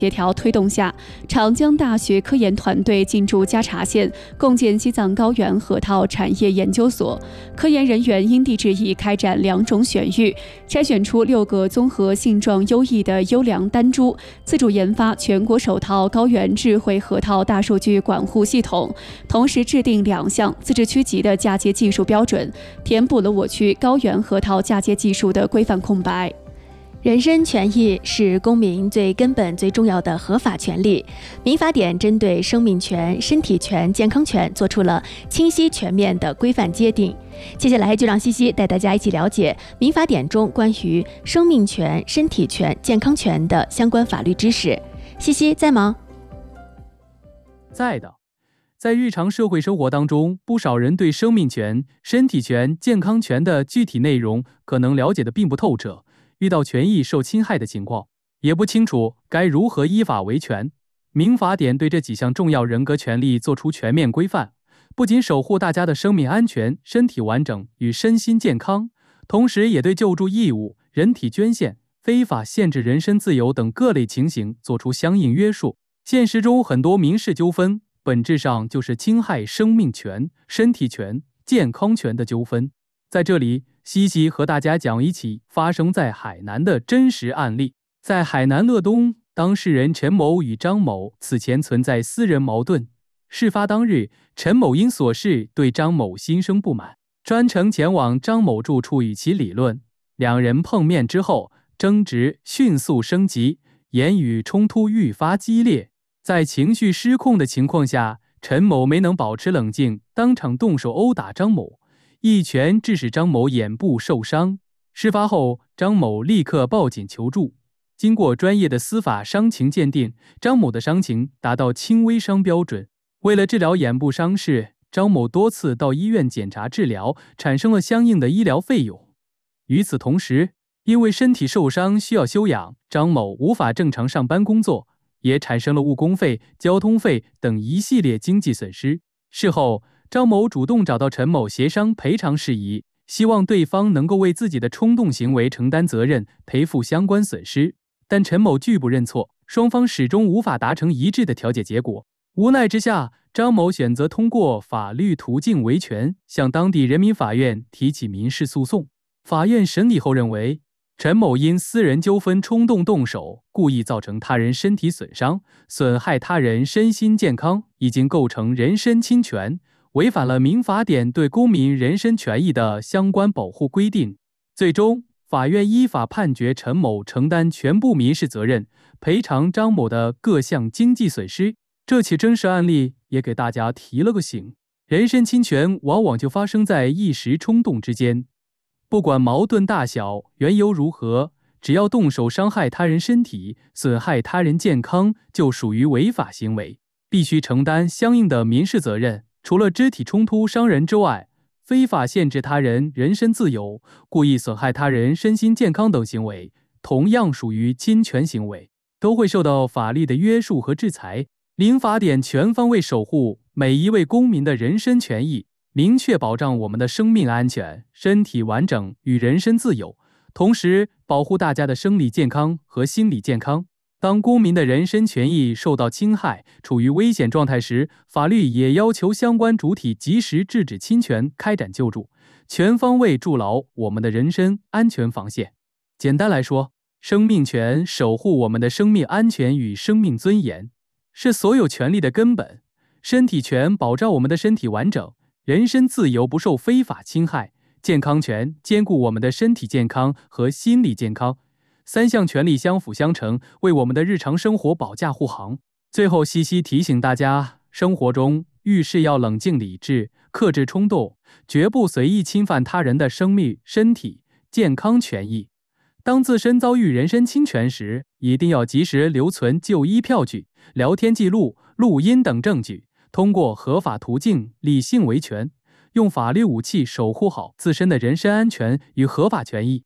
协调推动下，长江大学科研团队进驻加查县，共建西藏高原核桃产业研究所。科研人员因地制宜开展2种选育，筛选出6个综合性状优异的优良单株，自主研发全国首套高原智慧核桃大数据管护系统，同时制定2项自治区级的嫁接技术标准，填补了我区高原核桃嫁接技术的规范空白。 人身权益是公民最根本、最重要的合法权利。民法典针对生命权、身体权、健康权做出了清晰全面的规范界定。接下来就让西西带大家一起了解民法典中关于生命权、身体权、健康权的相关法律知识。西西在吗？ 在的。在日常社会生活当中，不少人对生命权、身体权、健康权的具体内容可能了解的并不透彻。遇到权益受侵害的情况，也不清楚该如何依法维权。民法典对这几项重要人格权利作出全面规范，不仅守护大家的生命安全、身体完整与身心健康，同时也对救助义务、人体捐献、非法限制人身自由等各类情形作出相应约束。现实中很多民事纠纷，本质上就是侵害生命权、身体权、健康权的纠纷。在这里，西西和大家讲一起发生在海南的真实案例。在海南乐东，当事人陈某与张某此前存在私人矛盾。事发当日，陈某因琐事对张某心生不满，专程前往张某住处与其理论。2人碰面之后，争执迅速升级，言语冲突愈发激烈。在情绪失控的情况下，陈某没能保持冷静，当场动手殴打张某，一拳致使张某眼部受伤。事发后，张某立刻报警求助。经过专业的司法伤情鉴定，张某的伤情达到轻微伤标准。为了治疗眼部伤势，张某多次到医院检查治疗，产生了相应的医疗费用。与此同时，因为身体受伤需要休养，张某无法正常上班工作，也产生了误工费、交通费等一系列经济损失。事后，张某主动找到陈某协商赔偿事宜，希望对方能够为自己的冲动行为承担责任，赔付相关损失。但陈某拒不认错，双方始终无法达成一致的调解结果。无奈之下，张某选择通过法律途径维权，向当地人民法院提起民事诉讼。法院审理后认为，陈某因私人纠纷冲动动手，故意造成他人身体损伤，损害他人身心健康，已经构成人身侵权，违反了民法典对公民人身权益的相关保护规定。最终，法院依法判决陈某承担全部民事责任，赔偿张某的各项经济损失。这起真实案例也给大家提了个醒，人身侵权往往就发生在一时冲动之间。不管矛盾大小，缘由如何，只要动手伤害他人身体，损害他人健康，就属于违法行为，必须承担相应的民事责任。除了肢体冲突伤人之外，非法限制他人人身自由、故意损害他人身心健康等行为，同样属于侵权行为，都会受到法律的约束和制裁。民法典全方位守护每一位公民的人身权益，明确保障我们的生命安全、身体完整与人身自由，同时保护大家的生理健康和心理健康。当公民的人身权益受到侵害、处于危险状态时，法律也要求相关主体及时制止侵权，开展救助，全方位筑牢我们的人身安全防线。简单来说，生命权守护我们的生命安全与生命尊严，是所有权利的根本。身体权保障我们的身体完整，人身自由不受非法侵害；健康权兼顾我们的身体健康和心理健康。3项权利相辅相成，为我们的日常生活保驾护航。最后，西西提醒大家，生活中遇事要冷静理智，克制冲动，绝不随意侵犯他人的生命、身体、健康权益。当自身遭遇人身侵权时，一定要及时留存就医票据、聊天记录、录音等证据，通过合法途径理性维权，用法律武器守护好自身的人身安全与合法权益。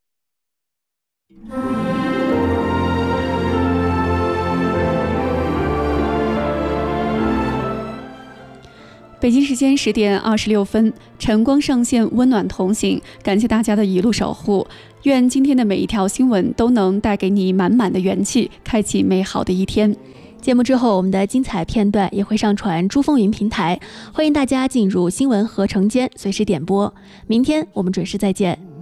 北北京时间10点26分，晨光上线，温暖同行。感谢大家的一路守护，愿今天的每一条新闻都能带给你满满的元气，开启美好的一天。 节目之后，我们的精彩片段也会上传珠风云平台，欢迎大家进入新闻合成间随时点播。明天我们准时再见。